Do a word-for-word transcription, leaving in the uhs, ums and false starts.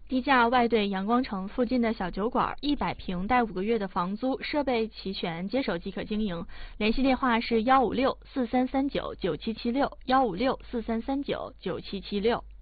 低价外对阳光城附近的小酒馆，一百平带五个月的房租，设备齐全，接手即可经营。联系电话是幺五六四三三九九七七六，幺五六四三三九九七七六。